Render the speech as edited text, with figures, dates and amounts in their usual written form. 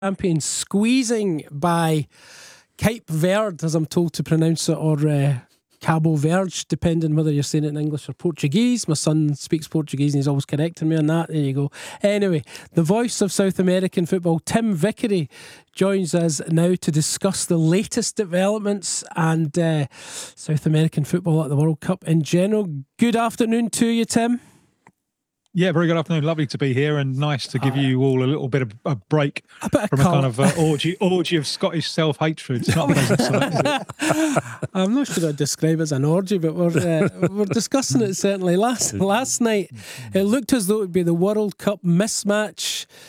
Champions squeezing by Cape Verde, as I'm told to pronounce it, or Cabo Verde, depending whether you're saying it in English or Portuguese. My son speaks Portuguese and he's always correcting me on that. There you go. Anyway, the voice of South American football, Tim Vickery, joins us now to discuss the latest developments and South American football at the World Cup in general. Good afternoon to you, Tim. Yeah, very good afternoon. Lovely to be here, and nice to give you all a little bit of a break from a kind of orgy of Scottish self-hatred. It's not pleasant sight, is it? I'm not sure I'd describe it as an orgy, but we're discussing it certainly. Last night, it looked as though it would be the World Cup mismatch.